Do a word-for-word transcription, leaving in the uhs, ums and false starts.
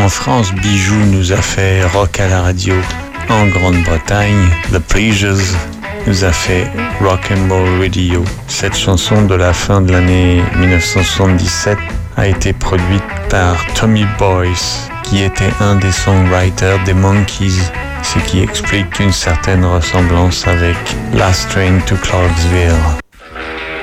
En France, Bijou nous a fait Rock à la radio. En Grande-Bretagne, The Pleasures nous a fait Rock and Roll Radio. Cette chanson de la fin de l'année dix-neuf cent soixante-dix-sept a été produite par Tommy Boyce, qui était un des songwriters des Monkees, ce qui explique une certaine ressemblance avec Last Train to Clarksville.